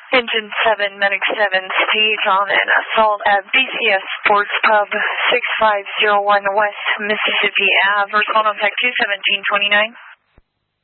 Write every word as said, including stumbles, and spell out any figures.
Engine seven, Medic seven, speed on an assault at B C S Sports Pub, six five zero one West Mississippi Avenue. First call contact two seventeen twenty-nine.